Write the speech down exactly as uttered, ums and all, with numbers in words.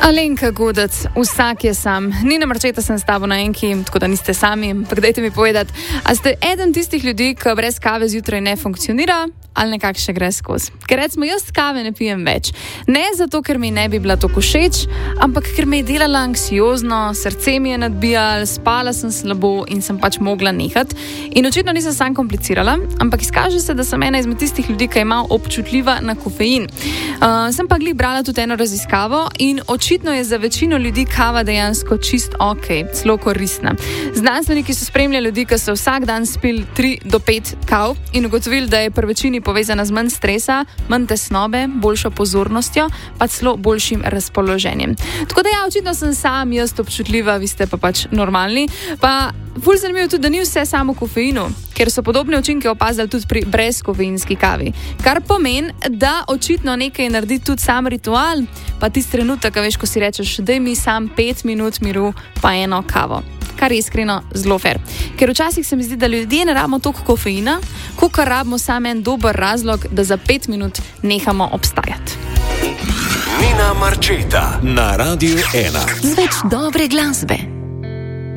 Alenka Godec, vsak je sam. Nina Marčeta sem s tabo na enki, tako da niste sami. Ampak dajte mi povedati, a ste eden tistih ljudi, ki brez kave zjutraj ne funkcionira, ali nekako še gre skozi? Ker recimo, jaz kave ne pijem več. Ne zato, ker mi ne bi bila tako všeč, ampak ker me je delala anksiozno, srce mi je nadbijalo, spala sem slabo in sem pač mogla nehati. In očitno nisem sam komplicirala, ampak izkaže se, da sem ena izmed tistih ljudi, ki je malo občutljiva na kofein. Uh, sem pa glih brala tudi eno raziskavo in očitno je za večino ljudi kava dejansko čist ok, celo koristna. Znanstveniki so spremljali ljudi, ki so vsak dan spili tri do pet kav in ugotovili, da je pri večini povezana z manj stresa, manj tesnobe, boljšo pozornostjo, pa celo boljšim razpoloženjem. Tako da ja, očitno sem sam, jaz občutljiva, vi ste pa pač normalni. Pa ful zanimivo tudi, da ni vse samo kofeinu, ker so podobne učinke opazili tudi pri brezkofeinski kavi. Kar pomeni, da očitno nekaj naredi tudi sam ritual, pa tisti trenutek, veš, ko si rečeš, daj mi sam pet minut miru, pa eno kavo. Kar je iskreno zelo fair. Ker včasih se mi zdi, da ljudje ne rabimo toliko kofeina, kolikor rabimo samo en dober razlog, da za pet minut nehamo obstajati. Nina Marčeta na Radiu ena. Z več dobre glasbe.